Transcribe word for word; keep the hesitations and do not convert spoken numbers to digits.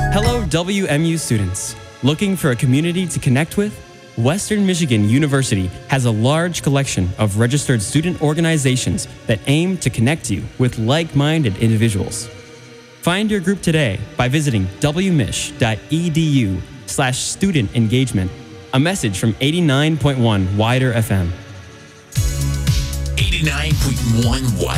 Hello, W M U students. Looking for a community to connect with? Western Michigan University has a large collection of registered student organizations that aim to connect you with like-minded individuals. Find your group today by visiting wmich.edu slash student engagement. A message from eighty-nine point one Wider F M. eighty-nine point one Wider